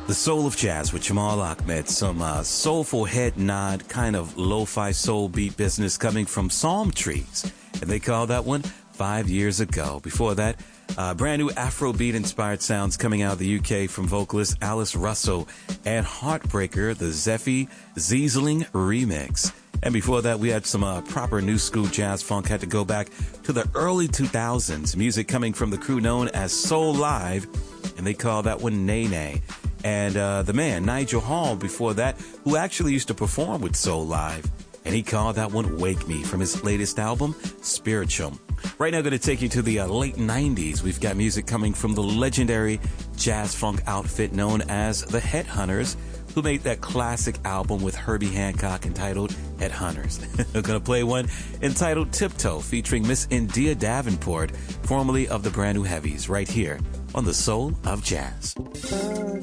The Soul of Jazz with Jamal Ahmed. Some soulful head nod, kind of lo-fi soul beat business coming from Psalm Trees. And they called that one 5 years ago. Before that, brand new Afrobeat inspired sounds coming out of the UK from vocalist Alice Russell and Heartbreaker, the Zeffie Ziesling remix. And before that, we had some proper new school jazz funk. Had to go back to the early 2000s. Music coming from the crew known as Soul Live, and they call that one Nene. And the man, Nigel Hall, before that, who actually used to perform with Soul Live. And he called that one Wake Me from his latest album, Spiritual. Right now, going to take you to the late 90s. We've got music coming from the legendary jazz funk outfit known as the Headhunters, who made that classic album with Herbie Hancock entitled Headhunters. We're going to play one entitled Tiptoe, featuring Miss India Davenport, formerly of the Brand New Heavies, right here on The Soul of Jazz.